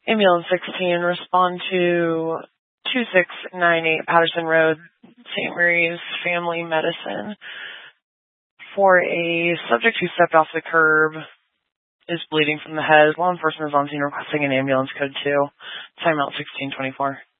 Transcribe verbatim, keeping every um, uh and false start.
Ambulance sixteen, respond to two six nine eight Patterson Road, Saint Mary's Family Medicine, for a subject who stepped off the curb, is bleeding from the head. Law enforcement is on scene requesting an ambulance code two. Timeout sixteen twenty-four.